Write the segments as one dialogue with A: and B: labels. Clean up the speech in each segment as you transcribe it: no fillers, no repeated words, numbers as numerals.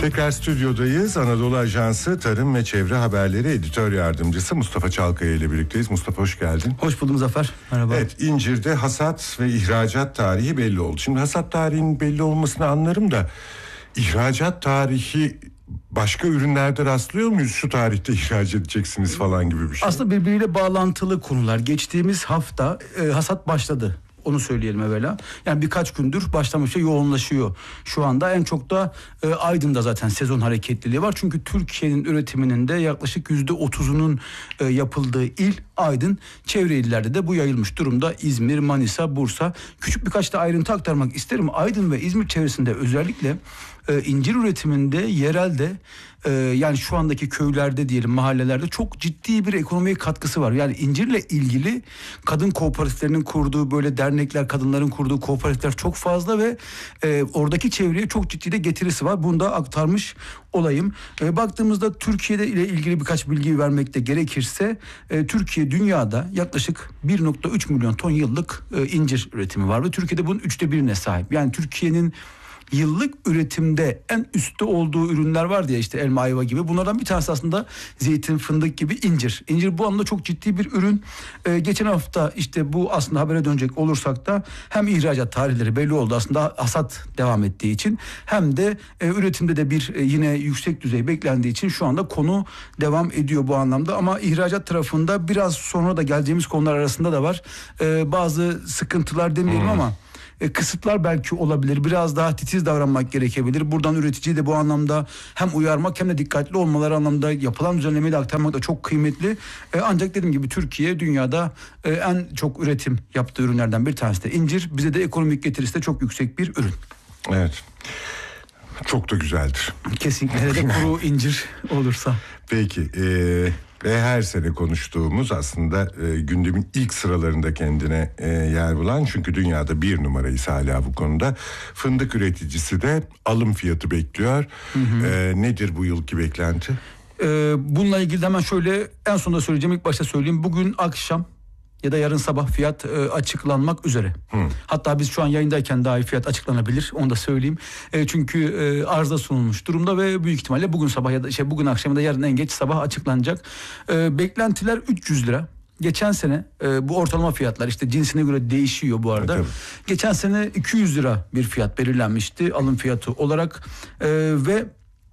A: Tekrar stüdyodayız. Anadolu Ajansı Tarım ve Çevre Haberleri Editör Yardımcısı Mustafa Çalkaya ile birlikteyiz. Mustafa hoş geldin.
B: Hoş buldum Zafer. Merhaba.
A: Evet, incirde hasat ve ihracat tarihi belli oldu. Şimdi hasat tarihinin belli olmasını anlarım da ihracat tarihi başka ürünlerde rastlıyor muyuz? Şu tarihte ihraç edeceksiniz falan gibi bir şey.
B: Aslında birbiriyle bağlantılı konular. Geçtiğimiz hafta hasat başladı. Onu söyleyelim evvela. Yani birkaç gündür başlamış, yoğunlaşıyor. Şu anda en çok da Aydın'da zaten sezon hareketliliği var. Çünkü Türkiye'nin üretiminin de yaklaşık %30'unun yapıldığı il Aydın. Çevre illerde de bu yayılmış durumda. İzmir, Manisa, Bursa. Küçük birkaç da ayrıntı aktarmak isterim. Aydın ve İzmir çevresinde özellikle incir üretiminde yerelde yani şu andaki köylerde diyelim, mahallelerde çok ciddi bir ekonomiye katkısı var. Yani incirle ilgili kadın kooperatiflerinin kurduğu böyle dernekler, kadınların kurduğu kooperatifler çok fazla ve oradaki çevreye çok ciddi de getirisi var. Bunu da aktarmış olayım. Baktığımızda Türkiye'de ile ilgili birkaç bilgi vermekte gerekirse Türkiye dünyada yaklaşık 1.3 milyon ton yıllık incir üretimi var ve Türkiye'de bunun 1/3'üne sahip. Yani Türkiye'nin yıllık üretimde en üstte olduğu ürünler var diye, işte elma, ayva gibi. Bunlardan bir tanesi aslında zeytin, fındık gibi incir. İncir bu anlamda çok ciddi bir ürün. Geçen hafta işte bu aslında habere dönecek olursak da hem ihracat tarihleri belli oldu aslında hasat devam ettiği için, hem de üretimde de bir yine yüksek düzey beklendiği için şu anda konu devam ediyor bu anlamda. Ama ihracat tarafında biraz sonra da geleceğimiz konular arasında da var. Bazı sıkıntılar demeyelim ama kısıtlar belki olabilir. Biraz daha titiz davranmak gerekebilir. Buradan üreticiyi de bu anlamda hem uyarmak hem de dikkatli olmaları anlamda yapılan düzenlemeyi de aktarmak da çok kıymetli. Ancak dediğim gibi Türkiye dünyada en çok üretim yaptığı ürünlerden bir tanesi de incir. Bize de ekonomik getirisi de çok yüksek bir ürün.
A: Evet. Çok da güzeldir.
B: Kesinlikle. Hele de kuru incir olursa.
A: Peki. Ve her sene konuştuğumuz aslında gündemin ilk sıralarında kendine yer bulan, çünkü dünyada bir numarayız hala bu konuda. Fındık üreticisi de alım fiyatı bekliyor. Nedir bu yılki beklenti?
B: Bununla ilgili hemen şöyle en sonunda söyleyeceğim, ilk başta söyleyeyim. Bugün akşam ya da yarın sabah fiyat açıklanmak üzere. Hatta biz şu an yayındayken dahi fiyat açıklanabilir. Onu da söyleyeyim. Çünkü arıza sunulmuş durumda ve büyük ihtimalle bugün sabah ya da bugün akşam ya da yarın en geç sabah açıklanacak. Beklentiler 300 lira. Geçen sene bu ortalama fiyatlar işte cinsine göre değişiyor bu arada. Evet. Geçen sene 200 lira bir fiyat belirlenmişti alım fiyatı olarak ve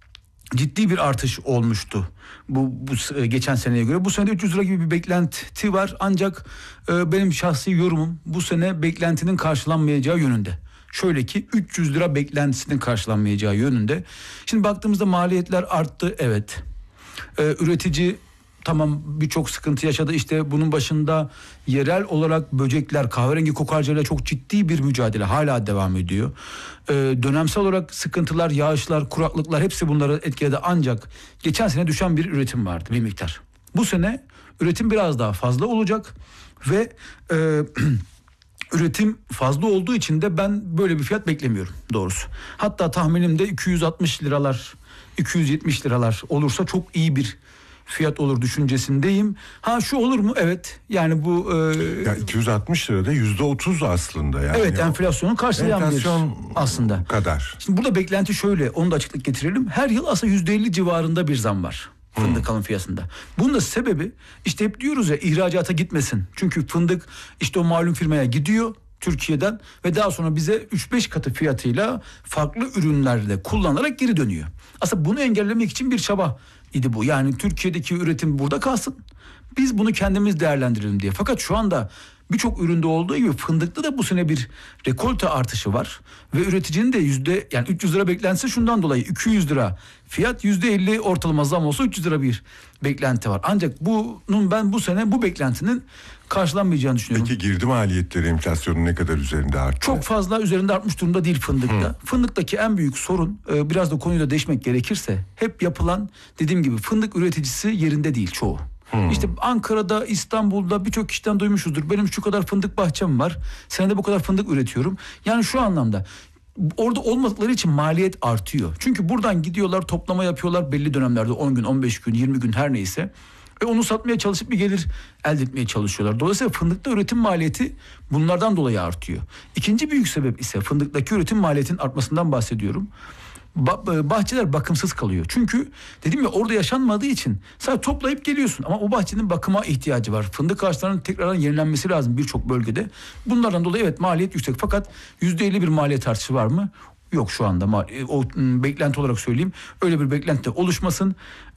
B: ciddi bir artış olmuştu bu geçen seneye göre. Bu sene 300 lira gibi bir beklenti var. Ancak benim şahsi yorumum bu sene beklentinin karşılanmayacağı yönünde. Şöyle ki 300 lira beklentisinin karşılanmayacağı yönünde. Şimdi baktığımızda maliyetler arttı, evet. Üretici tamam birçok sıkıntı yaşadı. İşte bunun başında yerel olarak böcekler, kahverengi kokarcayla çok ciddi bir mücadele hala devam ediyor. Dönemsel olarak sıkıntılar, yağışlar, kuraklıklar hepsi bunları etkiledi. Ancak geçen sene düşen bir üretim vardı bir miktar. Bu sene üretim biraz daha fazla olacak ve üretim fazla olduğu için de ben böyle bir fiyat beklemiyorum doğrusu. Hatta tahminimde 260 liralar, 270 liralar olursa çok iyi bir fiyat olur düşüncesindeyim. Ha şu olur mu? Evet. Yani bu...
A: Ya 260 lirada %30 aslında yani.
B: Evet, enflasyonu karşılayan bir aslında.
A: Kadar.
B: Şimdi burada beklenti şöyle, onu da açıklık getirelim. Her yıl aslında %50 civarında bir zam var fındık alım fiyatında. Bunun da sebebi işte hep diyoruz ya, ihracata gitmesin. Çünkü fındık işte o malum firmaya gidiyor Türkiye'den ve daha sonra bize 3-5 katı fiyatıyla farklı ürünlerde kullanılarak geri dönüyor. Aslında bunu engellemek için bir çaba idi bu. Yani Türkiye'deki üretim burada kalsın, biz bunu kendimiz değerlendirelim diye. Fakat şu anda birçok üründe olduğu gibi fındıkta da bu sene bir rekolte artışı var. Ve üreticinin de yani 300 lira beklentisi şundan dolayı 200 lira fiyat, %50 ortalama zam olsa 300 lira bir beklenti var. Ancak ben bu sene bu beklentinin karşılanmayacağını düşünüyorum.
A: Peki girdi maliyetleri enflasyonun ne kadar üzerinde arttı?
B: Çok fazla üzerinde artmış durumda değil fındıkta. Fındıktaki en büyük sorun, biraz da konuyu da değişmek gerekirse, hep yapılan, dediğim gibi fındık üreticisi yerinde değil çoğu. İşte Ankara'da, İstanbul'da birçok kişiden duymuşuzdur. Benim şu kadar fındık bahçem var, senede bu kadar fındık üretiyorum. Yani şu anlamda orada olmadıkları için maliyet artıyor. Çünkü buradan gidiyorlar, toplama yapıyorlar belli dönemlerde, 10 gün, 15 gün, 20 gün her neyse. Onu satmaya çalışıp bir gelir elde etmeye çalışıyorlar. Dolayısıyla fındıkta üretim maliyeti bunlardan dolayı artıyor. İkinci büyük sebep ise fındıktaki üretim maliyetinin artmasından bahsediyorum. bahçeler bakımsız kalıyor. Çünkü dedim ya, orada yaşanmadığı için sadece toplayıp geliyorsun. Ama o bahçenin bakıma ihtiyacı var. Fındık ağaçlarının tekrardan yenilenmesi lazım birçok bölgede. Bunlardan dolayı evet, maliyet yüksek. Fakat %50 bir maliyet artışı var mı? Yok şu anda. O beklenti olarak söyleyeyim. Öyle bir beklenti de oluşmasın.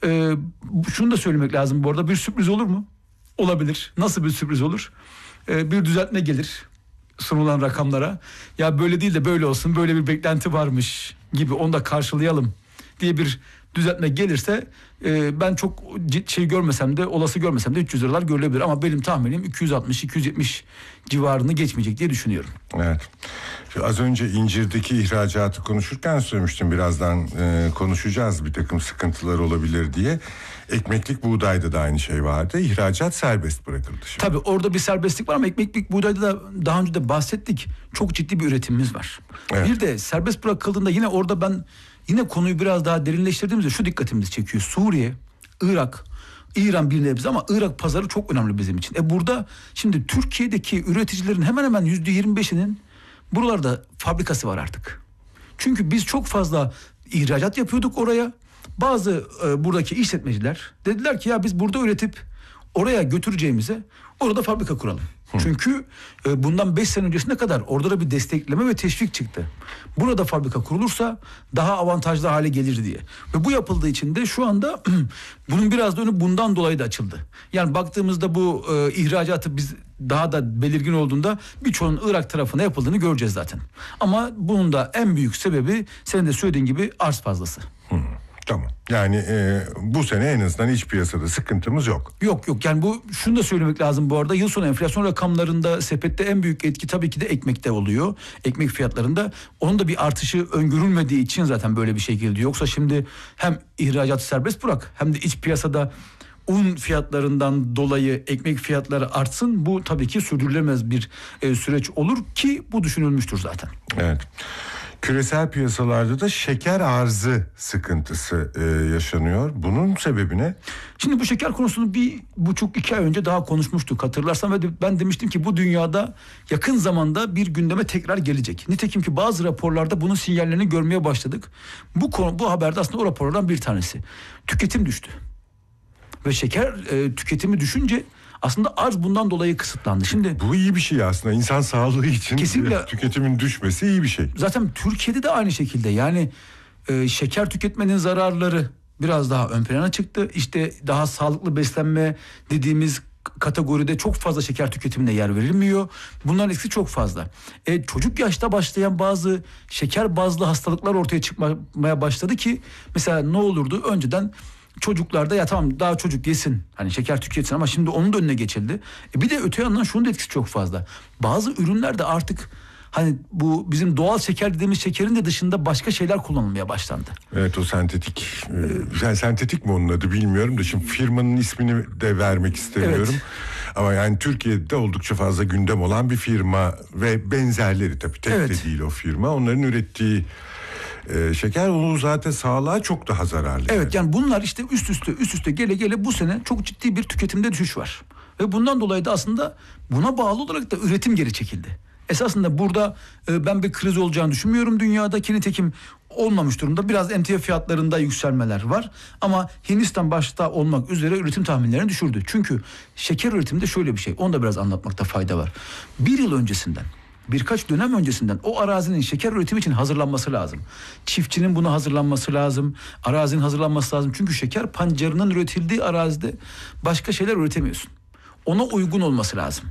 B: Şunu da söylemek lazım bu arada. Bir sürpriz olur mu? Olabilir. Nasıl bir sürpriz olur? Bir düzeltme gelir sunulan rakamlara. Ya böyle değil de böyle olsun, böyle bir beklenti varmış gibi, onu da karşılayalım diye bir düzeltme gelirse ben çok olası görmesem de 300 liralar görülebilir. Ama benim tahminim 260-270 civarını geçmeyecek diye düşünüyorum.
A: Evet. Az önce incirdeki ihracatı konuşurken söylemiştim, birazdan konuşacağız, bir takım sıkıntılar olabilir diye. Ekmeklik buğdayda da aynı şey vardı. İhracat serbest bırakıldı şimdi.
B: Tabii orada bir serbestlik var ama ekmeklik buğdayda da daha önce de bahsettik. Çok ciddi bir üretimimiz var. Evet. Bir de serbest bırakıldığında yine orada ben konuyu biraz daha derinleştirdiğimizde şu dikkatimizi çekiyor. Suriye, Irak, İran bir nebze ama Irak pazarı çok önemli bizim için. Burada şimdi Türkiye'deki üreticilerin hemen hemen %25'inin buralarda fabrikası var artık. Çünkü biz çok fazla ihracat yapıyorduk oraya. Bazı buradaki işletmeciler dediler ki ya biz burada üretip oraya götüreceğimize orada fabrika kuralım. Çünkü bundan 5 sene öncesine kadar orada da bir destekleme ve teşvik çıktı. Burada fabrika kurulursa daha avantajlı hale gelir diye. Ve bu yapıldığı için de şu anda bunun biraz da önü bundan dolayı da açıldı. Yani baktığımızda bu ihracatı biz daha da belirgin olduğunda birçoğunun Irak tarafına yapıldığını göreceğiz zaten. Ama bunun da en büyük sebebi senin de söylediğin gibi arz fazlası.
A: Tamam. Yani bu sene en azından iç piyasada sıkıntımız yok.
B: Yok. Yani şunu da söylemek lazım bu arada. Yıl sonu enflasyon rakamlarında sepette en büyük etki tabii ki de ekmekte oluyor. Ekmek fiyatlarında. Onun da bir artışı öngörülmediği için zaten böyle bir şey geldi. Yoksa şimdi hem ihracatı serbest bırak hem de iç piyasada un fiyatlarından dolayı ekmek fiyatları artsın. Bu tabii ki sürdürülemez bir süreç olur ki bu düşünülmüştür zaten.
A: Evet. Küresel piyasalarda da şeker arzı sıkıntısı yaşanıyor. Bunun sebebi ne?
B: Şimdi bu şeker konusunu 1,5-2 ay önce daha konuşmuştuk, hatırlarsan, ve ben demiştim ki bu dünyada yakın zamanda bir gündeme tekrar gelecek. Nitekim ki bazı raporlarda bunun sinyallerini görmeye başladık. Bu haberde aslında o raporlardan bir tanesi. Tüketim düştü. Ve şeker tüketimi düşünce aslında arz bundan dolayı kısıtlandı. Şimdi
A: bu iyi bir şey aslında. İnsan sağlığı için
B: kesinlikle
A: tüketimin düşmesi iyi bir şey.
B: Zaten Türkiye'de de aynı şekilde. Yani şeker tüketmenin zararları biraz daha ön plana çıktı. İşte daha sağlıklı beslenme dediğimiz kategoride çok fazla şeker tüketimine yer verilmiyor. Bunların etkisi çok fazla. Çocuk yaşta başlayan bazı şeker bazlı hastalıklar ortaya çıkmaya başladı ki mesela ne olurdu? Önceden çocuklarda ya tamam daha çocuk yesin, hani şeker tüketsin, ama şimdi onun da önüne geçildi. Bir de öte yandan şunun da etkisi çok fazla. Bazı ürünlerde artık hani bu bizim doğal şeker dediğimiz şekerin de dışında başka şeyler kullanılmaya başlandı.
A: Evet, o sentetik. Yani sentetik mi onun adı bilmiyorum da şimdi firmanın ismini de vermek istemiyorum. Evet. Ama yani Türkiye'de oldukça fazla gündem olan bir firma ve benzerleri tabii tek de değil o firma. Onların ürettiği şeker o zaten sağlığa çok daha zararlı.
B: Evet yani bunlar işte üst üste gele bu sene çok ciddi bir tüketimde düşüş var. Ve bundan dolayı da aslında buna bağlı olarak da üretim geri çekildi. Esasında burada ben bir kriz olacağını düşünmüyorum dünyadaki, nitekim olmamış durumda. Biraz emtia fiyatlarında yükselmeler var. Ama Hindistan başta olmak üzere üretim tahminlerini düşürdü. Çünkü şeker üretiminde şöyle bir şey. Onu da biraz anlatmakta fayda var. Bir yıl öncesinden, birkaç dönem öncesinden o arazinin şeker üretimi için hazırlanması lazım. Çiftçinin buna hazırlanması lazım. Arazinin hazırlanması lazım. Çünkü şeker pancarının üretildiği arazide başka şeyler üretemiyorsun. Ona uygun olması lazım.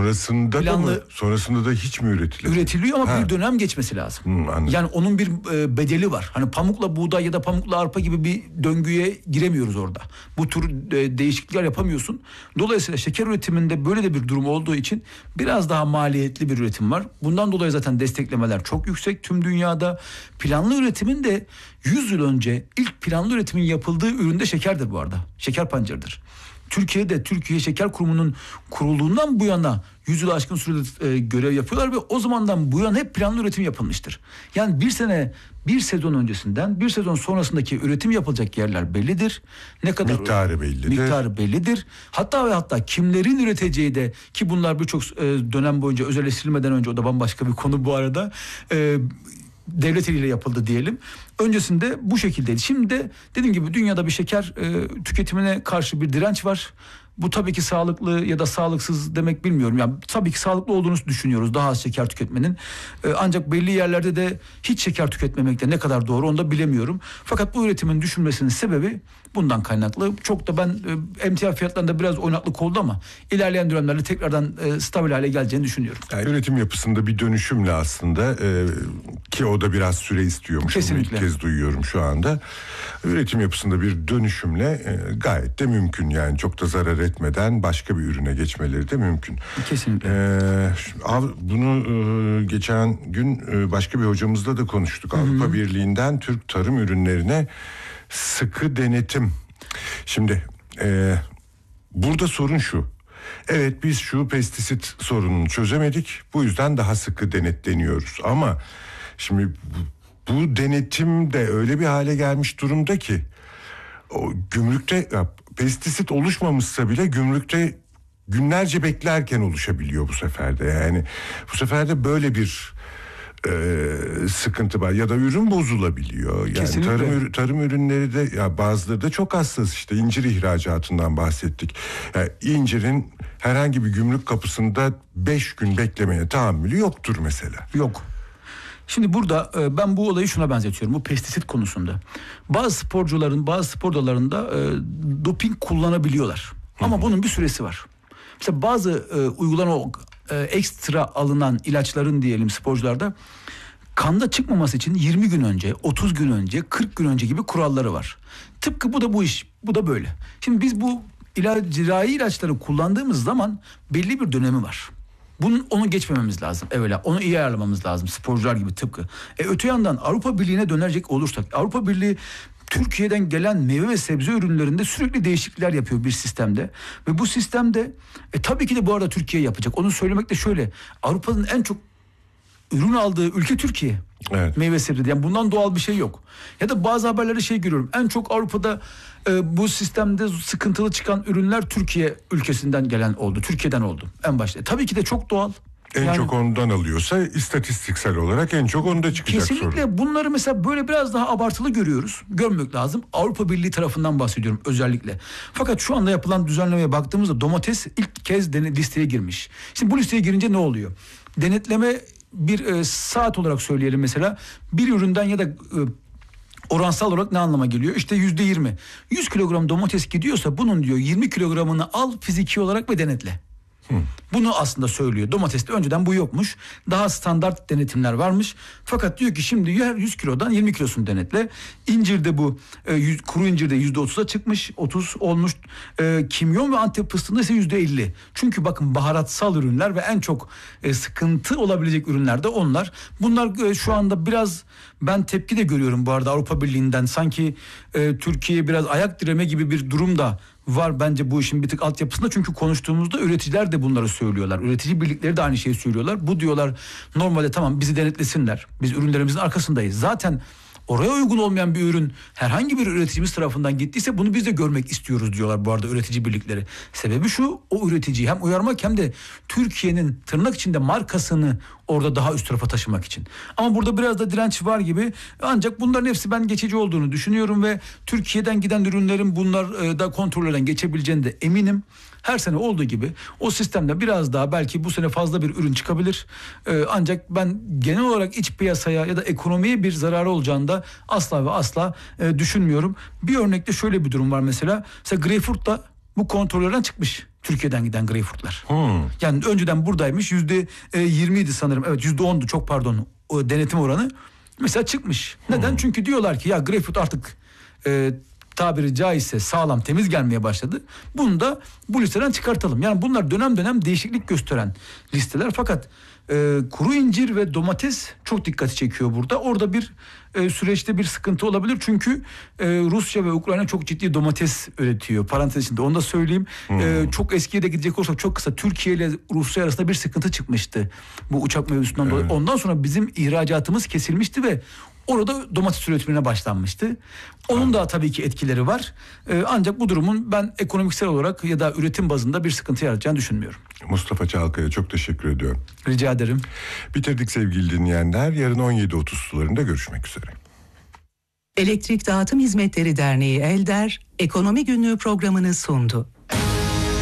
A: Sonrasında da hiç mi üretiliyor?
B: Üretiliyor ama bir dönem geçmesi lazım. Yani onun bir bedeli var. Hani pamukla buğday ya da pamukla arpa gibi bir döngüye giremiyoruz orada. Bu tür değişiklikler yapamıyorsun. Dolayısıyla şeker üretiminde böyle de bir durum olduğu için biraz daha maliyetli bir üretim var. Bundan dolayı zaten desteklemeler çok yüksek tüm dünyada. Planlı üretimin de 100 yıl önce ilk planlı üretimin yapıldığı üründe şekerdir bu arada. Şeker pancarıdır. Türkiye Şeker Kurumu'nun kurulduğundan bu yana 100 yılı aşkın sürede görev yapıyorlar ve o zamandan bu yana hep planlı üretim yapılmıştır. Yani bir sezon öncesinden bir sezon sonrasındaki üretim yapılacak yerler bellidir. Ne kadar miktarı bellidir. Hatta kimlerin üreteceği de, ki bunlar birçok dönem boyunca özelleştirilmeden önce, o da bambaşka bir konu bu arada, devlet eliyle yapıldı diyelim. Öncesinde bu şekildeydi. Şimdi de dediğim gibi dünyada bir şeker tüketimine karşı bir direnç var. Bu tabii ki sağlıklı ya da sağlıksız demek bilmiyorum. Yani tabii ki sağlıklı olduğunu düşünüyoruz daha az şeker tüketmenin. Ancak belli yerlerde de hiç şeker tüketmemek de ne kadar doğru onu da bilemiyorum. Fakat bu üretimin düşürmesinin sebebi bundan kaynaklı. Çok da ben emtia fiyatlarında biraz oynaklık oldu ama ilerleyen dönemlerde tekrardan stabil hale geleceğini düşünüyorum.
A: Yani üretim yapısında bir dönüşümle aslında ki o da biraz süre istiyormuş.
B: Kesinlikle.
A: Onu ilk kez duyuyorum şu anda. Üretim yapısında bir dönüşümle gayet de mümkün. Yani çok da zarar etmeden başka bir ürüne geçmeleri de mümkün.
B: Kesinlikle.
A: Bunu geçen gün başka bir hocamızla da konuştuk. Avrupa Birliği'nden Türk tarım ürünlerine sıkı denetim. Şimdi burada sorun şu. Evet, biz şu pestisit sorununu çözemedik. Bu yüzden daha sıkı denetleniyoruz. Ama şimdi bu denetim de öyle bir hale gelmiş durumda ki o gümrükte pestisit oluşmamışsa bile gümrükte günlerce beklerken oluşabiliyor bu sefer de. Yani bu sefer de böyle bir sıkıntı var ya da ürün bozulabiliyor. Yani tarım ürünleri de ya bazıları da çok hassas, işte incir ihracatından bahsettik. Yani incirin herhangi bir gümrük kapısında 5 gün beklemeye tahammülü yoktur mesela.
B: Yok. Şimdi burada ben bu olayı şuna benzetiyorum. Bu pestisit konusunda. Bazı sporcuların bazı spor dallarında doping kullanabiliyorlar. Ama bunun bir süresi var. Mesela bazı uygulanan ekstra alınan ilaçların diyelim sporcularda kanda çıkmaması için 20 gün önce, 30 gün önce, 40 gün önce gibi kuralları var. Tıpkı bu da böyle. Şimdi biz bu zirai ilaçları kullandığımız zaman belli bir dönemi var. Onu geçmememiz lazım evvela. Onu iyi ayarlamamız lazım sporcular gibi tıpkı. Öte yandan Avrupa Birliği'ne dönecek olursak, Avrupa Birliği Türkiye'den gelen meyve ve sebze ürünlerinde sürekli değişiklikler yapıyor bir sistemde. Ve bu sistemde tabii ki de bu arada Türkiye yapacak. Onu söylemek de şöyle. Avrupa'nın en çok ürün aldığı ülke Türkiye.
A: Evet.
B: Meyve sebze. Yani bundan doğal bir şey yok. Ya da bazı haberlerde görüyorum. En çok Avrupa'da bu sistemde sıkıntılı çıkan ürünler Türkiye ülkesinden gelen oldu. Türkiye'den oldu en başta. Tabii ki de çok doğal.
A: En çok ondan alıyorsa istatistiksel olarak en çok onda çıkacak sorun.
B: Kesinlikle bunları mesela böyle biraz daha abartılı görüyoruz. Görmek lazım. Avrupa Birliği tarafından bahsediyorum özellikle. Fakat şu anda yapılan düzenlemeye baktığımızda domates ilk kez listeye girmiş. Şimdi bu listeye girince ne oluyor? Denetleme bir saat olarak söyleyelim mesela. Bir üründen ya da oransal olarak ne anlama geliyor? İşte %20. 100 kilogram domates gidiyorsa bunun diyor 20 kilogramını al fiziki olarak ve denetle. Bunu aslında söylüyor. Domateste önceden bu yokmuş. Daha standart denetimler varmış. Fakat diyor ki şimdi her 100 kilodan 20 kilosunu denetle. İncirde bu kuru incirde %30'a çıkmış. 30 olmuş. Kimyon ve Antep fıstığında ise %50. Çünkü bakın baharatsal ürünler ve en çok sıkıntı olabilecek ürünler de onlar. Bunlar şu anda biraz ben tepki de görüyorum bu arada Avrupa Birliği'nden. Sanki Türkiye biraz ayak direme gibi bir durum da var bence bu işin bir tık altyapısında. Çünkü konuştuğumuzda üreticiler de bunları söylüyorlar. Üretici birlikleri de aynı şeyi söylüyorlar. Bu diyorlar normalde tamam bizi denetlesinler. Biz ürünlerimizin arkasındayız. Zaten oraya uygun olmayan bir ürün herhangi bir üreticimiz tarafından gittiyse bunu biz de görmek istiyoruz diyorlar bu arada üretici birlikleri. Sebebi şu, o üreticiyi hem uyarmak hem de Türkiye'nin tırnak içinde markasını orada daha üst tarafa taşımak için. Ama burada biraz da direnç var gibi. Ancak bunların hepsi ben geçici olduğunu düşünüyorum ve Türkiye'den giden ürünlerin bunlar da kontrollerden geçebileceğine de eminim. Her sene olduğu gibi o sistemde biraz daha belki bu sene fazla bir ürün çıkabilir. Ancak ben genel olarak iç piyasaya ya da ekonomiye bir zararı olacağını da asla ve asla düşünmüyorum. Bir örnekte şöyle bir durum var mesela. Mesela greyfurt da bu kontrollerden çıkmış. Türkiye'den giden greyfurtlar. Yani önceden buradaymış %20'ydi sanırım. Evet %10'du çok pardon o denetim oranı. Mesela çıkmış. Neden? Çünkü diyorlar ki ya greyfurt artık tabiri caizse sağlam temiz gelmeye başladı. Bunu da bu listeden çıkartalım. Yani bunlar dönem dönem değişiklik gösteren listeler. Fakat kuru incir ve domates çok dikkati çekiyor burada. Orada bir süreçte bir sıkıntı olabilir. Çünkü Rusya ve Ukrayna çok ciddi domates üretiyor. Parantez içinde onu da söyleyeyim. Çok eskiye de gidecek olursak çok kısa Türkiye ile Rusya arasında bir sıkıntı çıkmıştı. Bu uçak mevzusundan dolayı. Ondan sonra bizim ihracatımız kesilmişti ve orada domates üretimine başlanmıştı. Onun da tabii ki etkileri var. Ancak bu durumun ben ekonomiksel olarak ya da üretim bazında bir sıkıntı yaratacağını düşünmüyorum.
A: Mustafa Çalkaya çok teşekkür ediyorum.
B: Rica ederim.
A: Bitirdik sevgili dinleyenler. Yarın 17.30 sularında görüşmek üzere.
C: Elektrik Dağıtım Hizmetleri Derneği Elder, Ekonomi Günlüğü programını sundu.